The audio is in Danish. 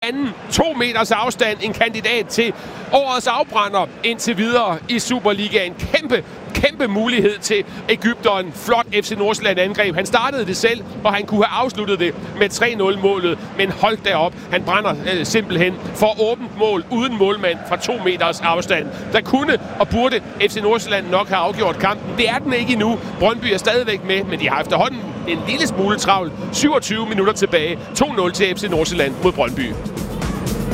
anden 2 meters afstand en kandidat til årets afbrænder indtil videre i Superligaen. Kæmpe mulighed til Egypteren. Flot FC Nordsjælland angreb. Han startede det selv, og han kunne have afsluttet det med 3-0-målet. Men hold derop. Han brænder simpelthen for åbent mål uden målmand fra 2 meters afstand. Der kunne og burde FC Nordsjælland nok have afgjort kampen. Det er den ikke endnu. Brøndby er stadigvæk med, men de har efterhånden en lille smule travlt. 27 minutter tilbage. 2-0 til FC Nordsjælland mod Brøndby.